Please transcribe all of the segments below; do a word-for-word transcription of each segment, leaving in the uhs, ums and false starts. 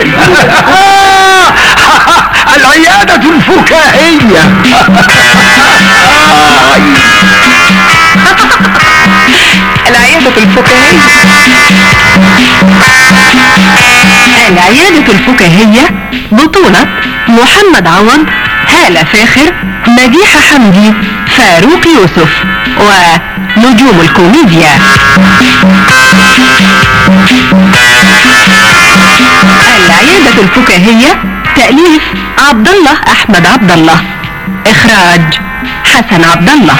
العيادة الفكاهية. العيادة الفكاهية. العيادة الفكاهية بطولة محمد عوض، هالة فاخر، مديحة حمدي، فاروق يوسف، ونجوم الكوميديا. العيادة الفكاهية تأليف عبد الله أحمد عبد الله، إخراج حسن عبد الله.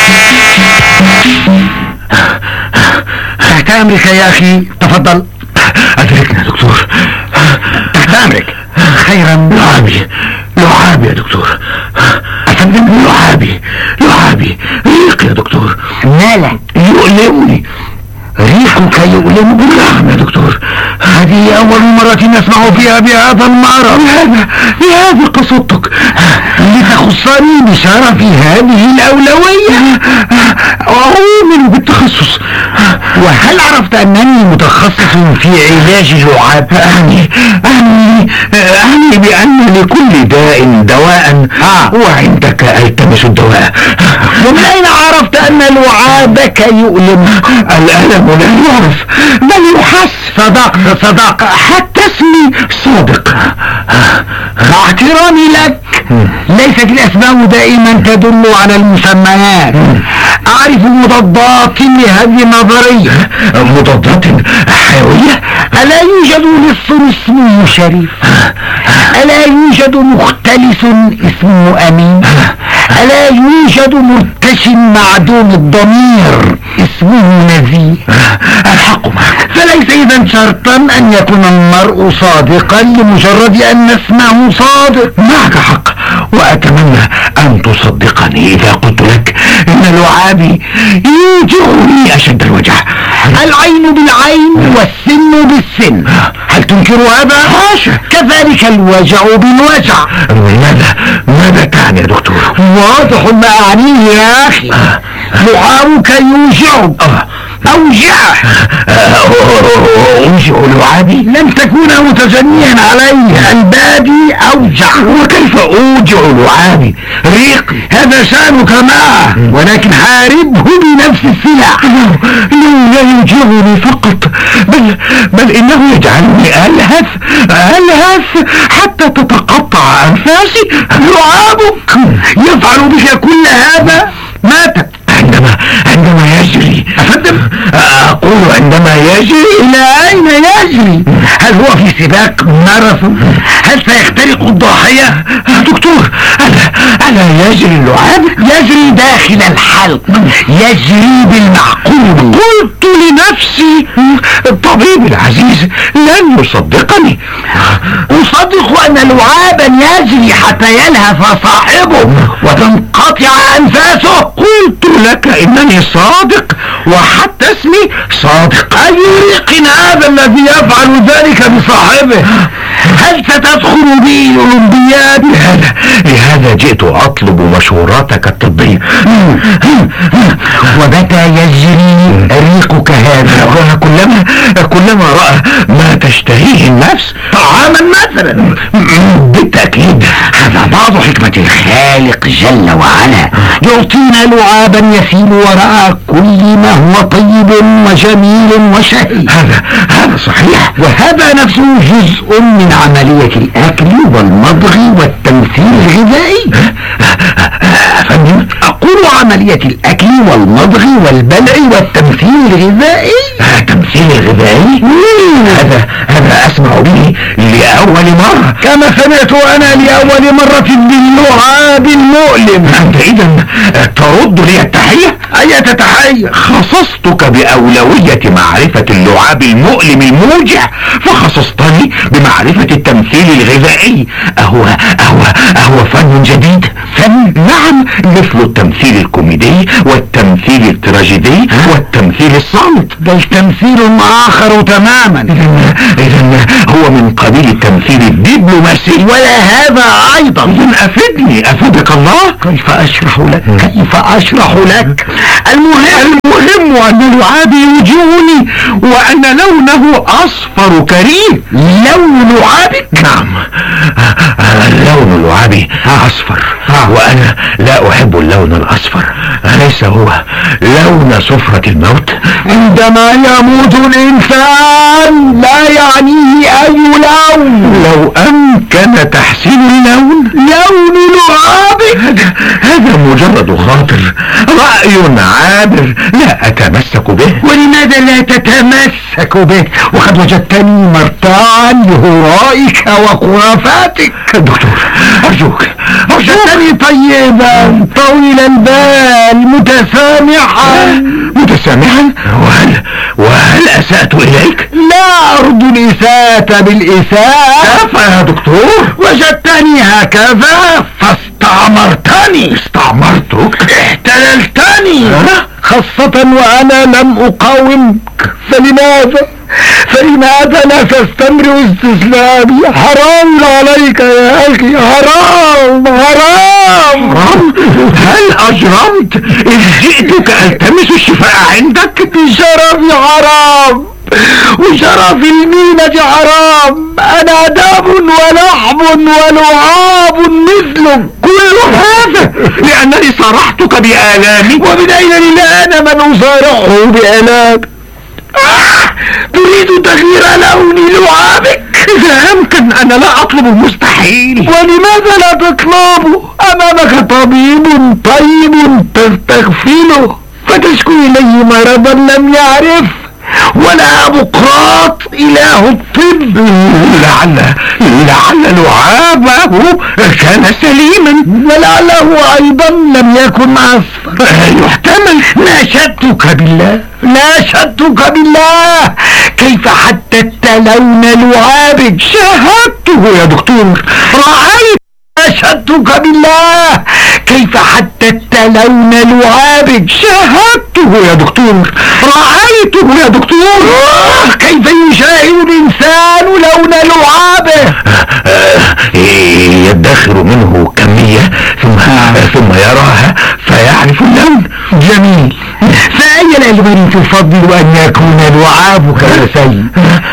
تحت أمرك يا أخي، تفضل. أدركنا يا دكتور. تحت أمرك. خيرا. لعابي لعابي يا دكتور. أفندم، لعابي لعابي ريق يا دكتور. ماله؟ يؤلمني. ريقك يؤلمني. نعم يا دكتور، هذه أول مرة نسمع فيها بهذا المرض. لهذا لهذا قصدتك لتخصني بشرف هذه الأولوية. أؤمن بالتخصص. وهل عرفت أنني متخصص في علاج اللعاب؟ أعني أعني أعني بأن لكل داء دواء، وعندك ألتمس الدواء. ومن أين عرفت أن لعابك يؤلم؟ الألم لا يعرف بل يحس. صدقت صدق حتى اسمي صادق. مع احترامي لك، ليست الأسماء دائما تدل على المسميات. أعرف مضادات لهذه النظرية. مضادات حيوية؟ ألا يوجد لص اسمه شريف؟ ألا يوجد مختلس اسمه أمين؟ ألا يوجد مرتش معدوم الضمير اسمه نزيه؟ الحق معك. فليس إذا شرطا أن يكون المرء صادقا لمجرد أن اسمه صادق. معك حق، وأتمنى أن تصدقني إذا قلت لك إن لعابي يوجعني أشد الوجع. العين بالعين والسن بالسن. هل تنكر هذا؟ حاشا. كذلك الوجع بالوجع. ماذا ماذا تعني يا دكتور؟ واضح ما أعنيه يا أخي. لعابك يوجعك. أوجعه. أوجع لعابي؟ لم تكون متجنيا علي. البادي أوجع. وكيف أوجع لعابي؟ ريقي هذا شأنك معه، ولكن حاربه بنفس السلاح. لا يوجعني فقط، بل بل إنه يجعلني ألهث ألهث حتى تتقطع أنفاسي. لعابك يفعل بك كل هذا؟ ماتت عندما عندما يجري. أفندم، أقول عندما يجري. إلى أين يجري؟ هل هو في سباق ماراثون؟ هل سيخترق الضاحية؟ دكتور، ألا ألا يجري اللعاب؟ يجري داخل الحلق، يجري بالمعقول. قلت لنفسي الطبيب العزيز لن يصدقني. أصدق أن لعابا يجري حتى يلهث صاحبه وتنقطع أنفاسه. قلت لك إنني صادق، وحتى اسمي صادق. أي ريق هذا الذي يفعل ذلك بصاحبه؟ هل ستدخل بي الأولمبياد؟ لهذا لهذا جئت أطلب مشوراتك الطبية. ومتى يجري ريقك هذا؟ كلما كلما رأى ما تشتهيه النفس، طعاما مثلا. بالتأكيد هذا بعض حكمة الخالق جل وعلا، يعطينا لعابا يسيل وراء كل ما هو طيب وجميل وشهي. هذا هذا صحيح، وهذا نفسه جزء من عملية الأكل والمضغ والتمثيل الغذائي. أفندم، أقول عملية الأكل والمضغ والبلع والتمثيل الغذائي. التمثيل الغذائي؟ هذا هذا أسمع به لأول مرة، كما سمعت أنا لأول مرة باللعاب المؤلم. أنت إذن ترد لي التحية؟ أي تحية؟ خصصتك بأولوية معرفة اللعاب المؤلم الموجع، فخصصتني بمعرفة التمثيل الغذائي. أهو أهو أهو فن جديد؟ فن؟ نعم، مثل التمثيل الكوميدي والتمثيل التراجيدي والتمثيل الصامت. بل تمثيل آخر تماما. إذن هو من قبيل التمثيل الدبلوماسي. ولا هذا أيضا. إذن أفدني أفدك الله. كيف أشرح لك كيف أشرح لك المهم المهم أن لعابي يوجعني وأن لونه أصفر كريه. لون لعابك؟ نعم، لون لعابي أصفر، وأنا لا أحب اللون الأصفر. أليس هو لون صفرة الموت؟ عندما يموت الإنسان لا يعنيه أي لون. لو أمكن تحسين اللون. لون لعابك؟ هذا مجرد خاطر، رأي عابر لا أتمسك به. ولماذا لا تتمسك به وقد وجدتني مرتاعا لهرائك وخرافاتك؟ دكتور أرجوك، وجدتني طيبا طويل البال متسامحا. متسامحا؟ وهل وهل أسأت إليك؟ لا أرض الإساءة بالإساءة. كفى يا دكتور، وجدتني هكذا فاستعمرتني. استعمرتك؟ احتللتني، خاصة وأنا لم أقاومك. فلماذا فلماذا لا تستمر استسلامي؟ حرام عليك يا أخي، حرام حرام. هل أجرمت إذ جئتك ألتمس الشفاء عندك؟ بشرفي حرام، وشرف المينة حرام. أنا دم ولحم ولعاب مثلك. كل هذا لأنني صارحتك بآلامي. ومن أين لي أنا من أصارحه بآلام؟ آه! تريد تغيير لون لعابك؟ إذا أمكن أنا لا أطلب المستحيل. ولماذا لا تطلبه؟ أمامك طبيب طيب تستغفله فتشكو إليه مرضا لم يعرف، ولا بقراط إله الطب. لعل لعل لعابه كان سليما، ولعله أيضا لم يكن أصفر. يحتمل. ناشدتك بالله، ناشدتك بالله، كيف حددت لون لعابك؟ شاهدته يا دكتور، رأيت. ناشدتك بالله، كيف حددت لون لعابك؟ شاهدته يا دكتور، رأيته يا دكتور. كيف يشاهد الإنسان لون لعابه؟ يدخر منه كمية ثم ثم يراها فيعرف اللون. جميل. فأي الألوان تفضل أن يكون لعابك يا سيد؟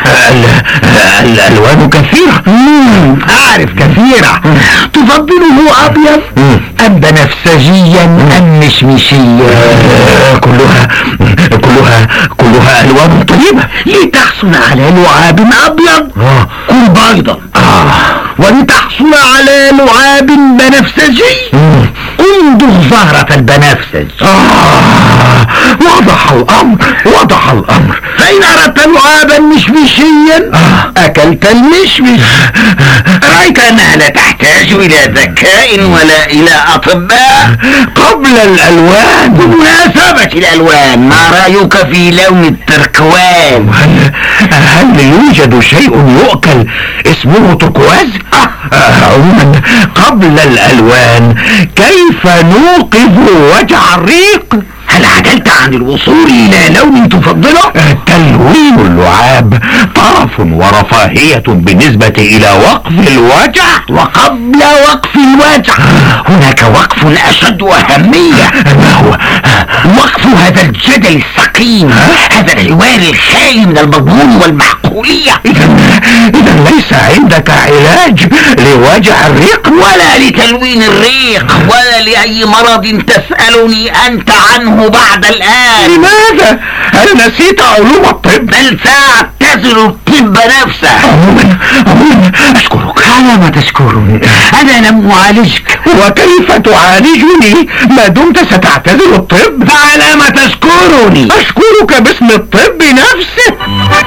الألوان كثيرة. أعرف كثيرة. تفضله أبيض أم بنفسجيا أم مشمشيا؟ كلها كلها كلها ألوان طيبة. لتحصل على لعاب أبيض كن بيضا، ولتحصل على لعاب بنفسجي انظر زهرة البنفسج. آه وضح الأمر، وضح الأمر. فإن أردت لعابا مشمشيا آه. أكلت المشمش. رأيت أنها لا تحتاج إلى ذكاء ولا إلى أطباء. قبل الألوان. بمناسبة الألوان، ما رأيك في لون التركوان؟ هل هل يوجد شيء يؤكل اسمه تركواز؟ آه. عموما قبل الألوان، كيف نوقف وجع الريق؟ هل عدلت عن الوصول إلى لون تفضله؟ تلوين اللعاب طرف ورفاهية بالنسبة إلى وقف الوجع. وقبل وقف الوجع هناك وقف أشد أهمية. ما هو؟ وقف هذا الجدل السقيم، هذا الحوار الخالي من المضمون والمعقولية. إذا إذا ليس عندك علاج لوجع الريق ولا لتلوين الريق ولا لأي مرض تسألني أنت عنه بعد الآن. لماذا؟ هل نسيت علوم الطب؟ بل سأعتزل الطب نفسه. عموما عموما أشكرك. على ما تشكرني، أنا لم أعالجك. وكيف تعالجني ما دمت ستعتزل الطب؟ فعلى ما تشكرني. أشكرك باسم الطب نفسه.